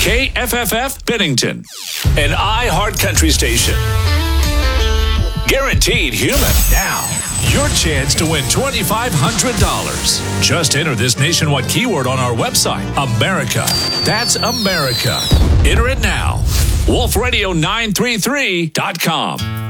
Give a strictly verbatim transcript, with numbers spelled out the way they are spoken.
K F F F Bennington, an iHeart Country station. Guaranteed human. Now, your chance to win twenty-five hundred dollars. Just enter this nationwide keyword on our website, America. That's America. Enter it now. wolf radio nine three three dot com.